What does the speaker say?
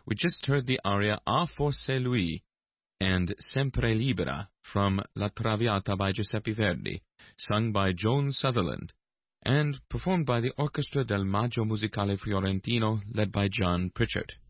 We just heard the aria A Forse Lui and Sempre Libera from La Traviata by Giuseppe Verdi, sung by Joan Sutherland, and performed by the Orchestra del Maggio Musicale Fiorentino, led by John Pritchard.